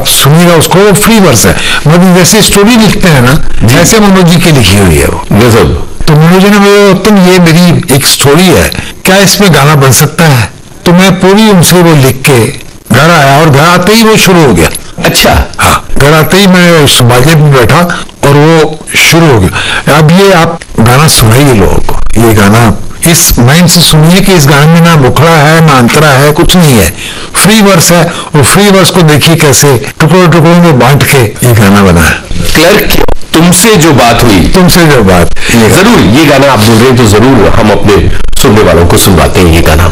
आप सुनिएगा उसको, वो फ्री वर्स है, मतलब जैसे स्टोरी लिखते हैं ना ऐसे मनोज जी की लिखी हुई है वो। गजब। तो मनोज जी ने बोला तुम, ये मेरी एक स्टोरी है, क्या इसमें गाना बन सकता है? तो मैं पूरी उनसे वो लिख के घर आया, और घर आते ही वो शुरू हो गया। अच्छा। हाँ, घर आते ही मैं बाजे में बैठा और वो शुरू हो गया। अब ये आप गाना सुनाइए लोगों को, ये गाना इस माइंड से सुनिए कि इस गाने में ना मुखड़ा है ना अंतरा है, कुछ नहीं है, फ्री वर्स है, और फ्री वर्स को देखिए कैसे टुकड़ों टुकड़ों में बांट के ये गाना बना है। क्लर्क, तुमसे जो बात हुई, तुमसे जो बात, जरूर ये गाना आप बोल रहे हैं तो जरूर हम अपने सुनने वालों को सुनवाते हैं ये गाना।